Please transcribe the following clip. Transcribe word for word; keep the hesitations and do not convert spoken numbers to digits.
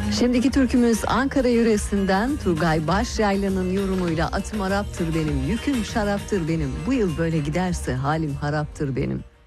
Şimdiki türkümüz Ankara yöresinden Turgay Başyaylı'nın yorumuyla atım Arap'tır benim, yüküm şaraptır benim. Bu yıl böyle giderse halim haraptır benim.